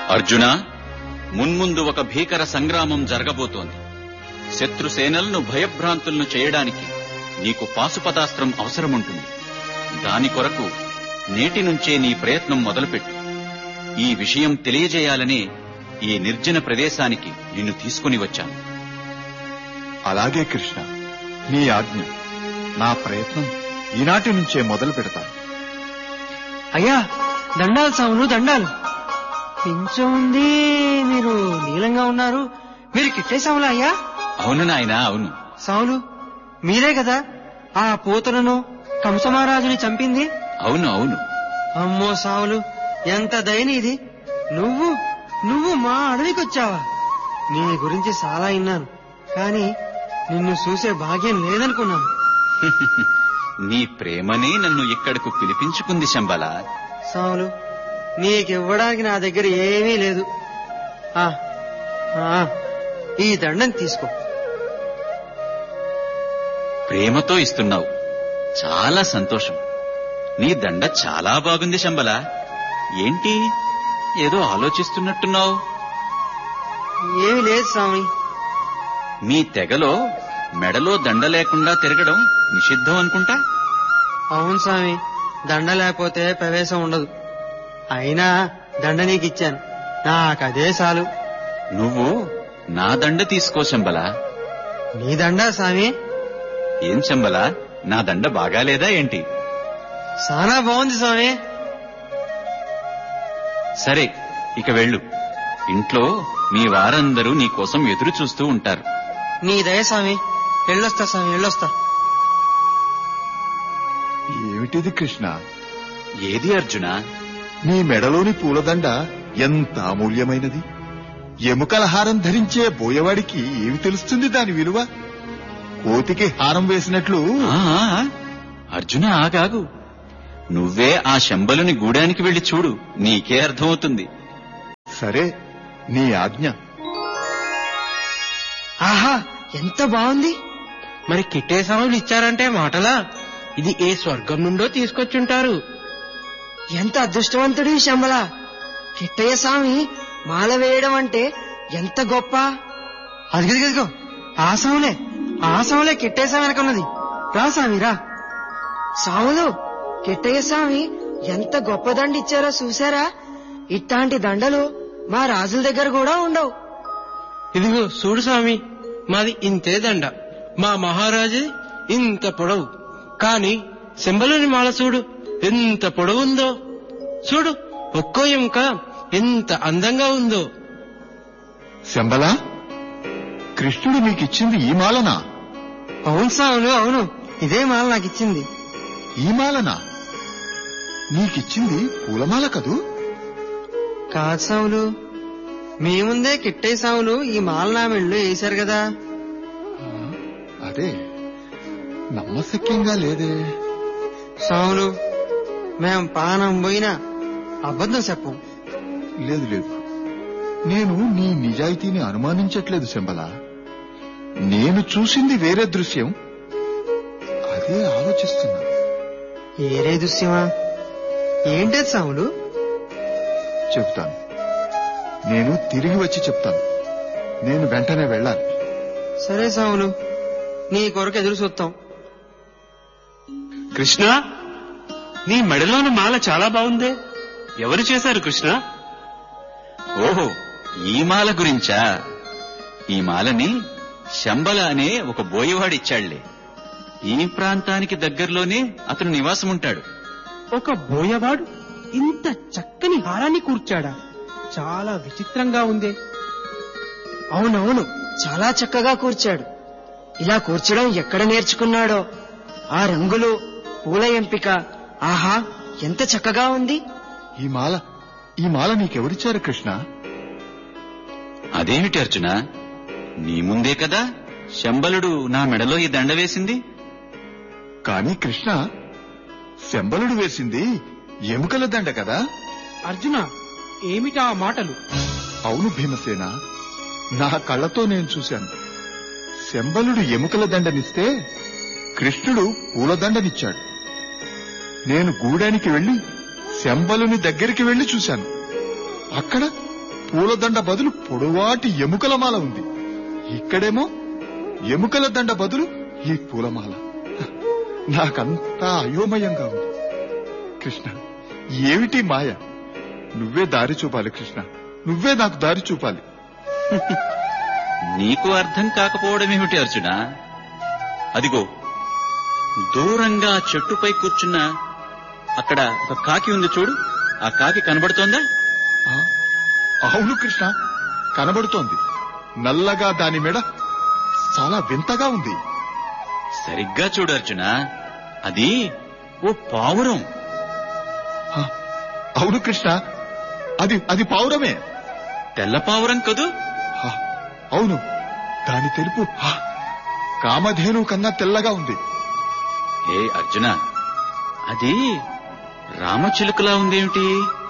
అర్జున, మున్ముందు ఒక భీకర సంగ్రామం జరగబోతోంది. శత్రుసేనలను భయభ్రాంతులను చేయడానికి నీకు పాశుపతాస్త్రం అవసరముంటుంది. దాని కొరకు నేటి నుంచే నీ ప్రయత్నం మొదలుపెట్టు. ఈ విషయం తెలియజేయాలనే ఈ నిర్జన ప్రదేశానికి నిన్ను తీసుకుని వచ్చాను. అలాగే కృష్ణ, నీ ఆజ్ఞ. నా ప్రయత్నం ఈనాటి నుంచే మొదలు పెడతాను. అయ్యా, దండాలు సాములు, దండాలు. పింఛం ఉంది, మీరు నీలంగా ఉన్నారు. మీరు కిట్టే సాములా అయ్యా? అవును నాయనా, అవును. సాములు, మీరే కదా ఆ పూతలను కంసమహారాజుని చంపింది? అవును అవును. అమ్మో సాములు, ఎంత దయనీది. నువ్వు మా అడవికి వచ్చావా? నీ గురించి చాలా విన్నాను, కానీ నిన్ను చూసే భాగ్యం లేదనుకున్నాను. నీ ప్రేమనే నన్ను ఇక్కడకు పిలిపించుకుంది శంబల. సాములు, నీకివ్వడానికి నా దగ్గర ఏమీ లేదు. ఈ దండం తీసుకో. ప్రేమతో ఇస్తున్నావు, చాలా సంతోషం. నీ దండ చాలా బాగుంది శంబల. ఏంటి, ఏదో ఆలోచిస్తున్నట్టున్నావు? ఏమీ లేదు స్వామి. మీ తెగలో మెడలో దండ లేకుండా తిరగడం నిషిద్ధం అనుకుంటా? అవును స్వామి, దండ లేకపోతే ప్రవేశం ఉండదు. అయినా దండ నీకిచ్చాను, నాకదే చాలు. నువ్వు నా దండ తీసుకో శంబల. నీ దండ స్వామి? ఏం శంబల, నా దండ బాగాలేదా ఏంటి? చాలా బాగుంది స్వామి. సరే, ఇక వెళ్ళు. ఇంట్లో మీ వారందరూ నీ కోసం ఎదురు చూస్తూ ఉంటారు. నీ దయ స్వామి. వెళ్ళొస్తా స్వామి, వెళ్ళొస్తా. ఏమిటిది కృష్ణ? ఏది అర్జున? నీ మెడలోని పూలదండ ఎంత అమూల్యమైనది. ఎముకల హారం ధరించే బోయవాడికి ఏమి తెలుస్తుంది దాని విలువ? కోతికి హారం వేసినట్లు. అర్జున, ఆగాగు. నువ్వే ఆ శంబలుని గూడానికి వెళ్లి చూడు, నీకే అర్థమవుతుంది. సరే, నీ ఆజ్ఞ. ఆహా, ఎంత బాగుంది. మరి కిట్టే సాములు ఇచ్చారంటే మాటలా? ఇది ఏ స్వర్గం నుండో తీసుకొచ్చుంటారు. ఎంత అదృష్టవంతుడి శంబల. కిట్టయ్య స్వామి మాల వేయడం అంటే ఎంత గొప్ప. అదిగదిగో, ఆ సాములే కిట్టయ్య స్వామి వెనకున్నది. రా స్వామి, రా. సాములు, కిట్టయ్య స్వామి ఎంత గొప్ప దండ ఇచ్చారో చూసారా? ఇట్లాంటి దండలు మా రాజుల దగ్గర కూడా ఉండవు. ఇదిగో చూడు స్వామి, మాది ఇంతే దండ. మా మహారాజు ఇంత పొడవు. కాని శంబలుని మాల చూడు, ఎంత పొడవుందో. చూడు, ఒక్కో ఎముక ఎంత అందంగా ఉందో. శంబల, కృష్ణుడు నీకిచ్చింది ఈ మాలనా? అవును సాములు, అవును. ఇదే మాల నాకిచ్చింది. ఈ మాలనా? నీకిచ్చింది పూలమాల కదూ? కాదు సాములు, మీ ముందే కిట్టయ్య సాములు ఈ మాల నా మెళ్ళో వేశారు కదా. అదే నమ్మశక్యంగా లేదే. సాములు, మేం పానం పోయినా అబద్ధం చెప్పం. లేదు లేదు, నేను నీ నిజాయితీని అనుమానించట్లేదు శంబల. నేను చూసింది వేరే దృశ్యం, అదే ఆలోచిస్తున్నా. ఏరే దృశ్యమా? ఏంటది సాములు? చెబుతాను. నేను తిరిగి వచ్చి చెప్తాను. నేను వెంటనే వెళ్ళాలి. సరే సాములు, నీ కొరకు ఎదురు చూస్తాం. కృష్ణ, నీ మెడలోని మాల చాలా బాగుందే. ఎవరు చేశారు కృష్ణ? ఓహో, ఈ మాల గురించా? ఈ మాలని శంబల అనే ఒక బోయవాడిచ్చాళ్లే. ఈ ప్రాంతానికి దగ్గరలోనే అతను నివాసముంటాడు. ఒక బోయవాడు ఇంత చక్కని హారాన్ని కూర్చాడా? చాలా విచిత్రంగా ఉందే. అవునవును, చాలా చక్కగా కూర్చాడు. ఇలా కూర్చడం ఎక్కడ నేర్చుకున్నాడో. ఆ రంగులు, పూల ఎంపిక, ఆహా, ఎంత చక్కగా ఉంది. ఈ మాల నీకెవరిచ్చారు కృష్ణ? అదేమిటి అర్జున, నీ ముందే కదా శంబలుడు నా మెడలో ఈ దండ వేసింది. కాని కృష్ణ, శంబలుడు వేసింది ఎముకల దండ కదా? అర్జున, ఏమిటా మాటలు? అవును భీమసేన, నా కళ్ళతో నేను చూశాను. శంబలుడు ఎముకల దండనిస్తే కృష్ణుడు పూలదండనిచ్చాడు. నేను గూడానికి వెళ్లి శంబలుని దగ్గరికి వెళ్లి చూశాను. అక్కడ పూలదండ బదులు పొడవాటి ఎముకల మాల ఉంది. ఇక్కడేమో ఎముకల దండ బదులు ఈ పూలమాల. నాకంతా అయోమయంగా ఉంది. కృష్ణ, ఏమిటి మాయ? నువ్వే దారి చూపాలి కృష్ణ, నువ్వే నాకు దారి చూపాలి. నీకు అర్థం కాకపోవడమేమిటి అర్జున? అదిగో దూరంగా చెట్టుపై కూర్చున్న అక్కడ ఒక కాకి ఉంది చూడు. ఆ కాకి కనబడుతోందా? అవును కృష్ణ, కనబడుతోంది. నల్లగా దాని మెడ చాలా వింతగా ఉంది. సరిగ్గా చూడు అర్జున, అది ఓ పావురం. అవును కృష్ణ, అది పావురమే. తెల్ల పావురం కదూ? అవును, దాని తెలుపు కామధేను కన్నా తెల్లగా ఉంది. ఏ అర్జున, అది రామచిలుకలా ఉందేమిటి?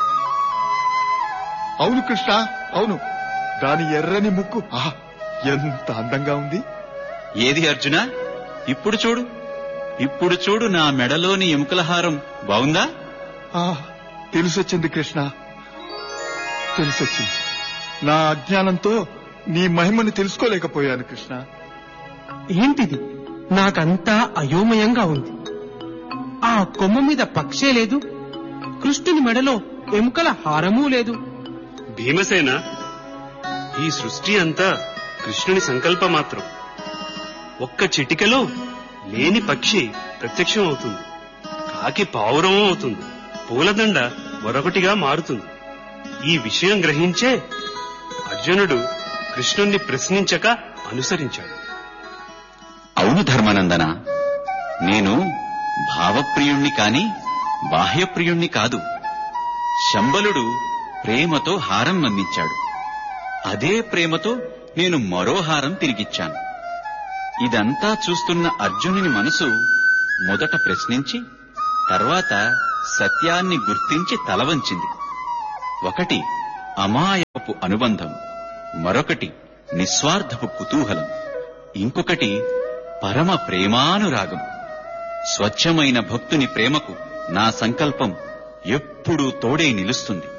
అవును కృష్ణ, అవును, దాని ఎర్రని ముక్కు ఎంత అందంగా ఉంది. ఏది అర్జున? ఇప్పుడు చూడు, ఇప్పుడు చూడు, నా మెడలోని ఎముకల హారం బావుందా? తెలిసొచ్చింది కృష్ణ, తెలిసొచ్చింది. నా అజ్ఞానంతో నీ మహిమని తెలుసుకోలేకపోయాను కృష్ణ. ఏంటిది? నాకంతా అయోమయంగా ఉంది. ఆ కొమ్మ మీద పక్షే లేదు, కృష్ణుని మెడలో ఎముకల హారమూ లేదు. భీమసేన, ఈ సృష్టి అంతా కృష్ణుని సంకల్పమాత్రం. ఒక్క చిటికలో లేని పక్షి ప్రత్యక్షం అవుతుంది, కాకి పావురం అవుతుంది, పూలదండ మరొకటిగా మారుతుంది. ఈ విషయం గ్రహించే అర్జునుడు కృష్ణుణ్ణి ప్రశ్నించక అనుసరించాడు. అవును ధర్మానందన, నేను భావప్రియుణ్ణి కాని బాహ్యప్రియుణ్ణి కాదు. శంబలుడు ప్రేమతో హారం అందించాడు. అదే ప్రేమతో నేను మరో హారం తిరిగిచ్చాను. ఇదంతా చూస్తున్న అర్జునుని మనసు మొదట ప్రశ్నించి తర్వాత సత్యాన్ని గుర్తించి తలవంచింది. ఒకటి అమాయకపు అనుబంధం, మరొకటి నిస్వార్థపు కుతూహలం, ఇంకొకటి పరమ ప్రేమానురాగం. స్వచ్ఛమైన భక్తుని ప్రేమకు నా సంకల్పం ఎప్పుడూ తోడై నిలుస్తుంది.